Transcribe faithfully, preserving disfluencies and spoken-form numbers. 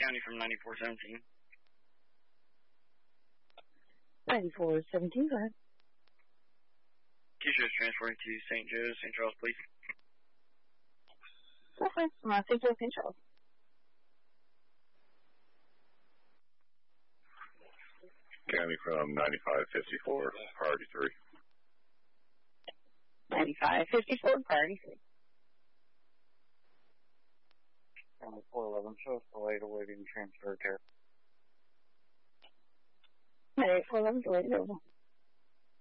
County from ninety-four seventeen. ninety-four seventeen, go ahead. T-shirts transferring to Saint Joe, Saint Charles, please. Okay, uh, Saint Joe, Saint Charles. County from ninety-five fifty-four, priority three. ninety-five fifty-four, priority three. County four eleven, show us delayed awaiting transfer care. Alright, four eleven, delayed available.